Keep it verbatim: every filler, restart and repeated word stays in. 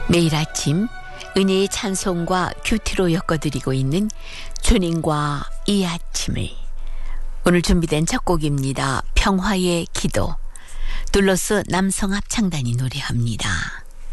매일 아침 은혜의 찬송과 큐티로 엮어드리고 있는 주님과 이 아침을, 오늘 준비된 첫 곡입니다. 평화의 기도. 둘러스 남성 합창단이 노래합니다.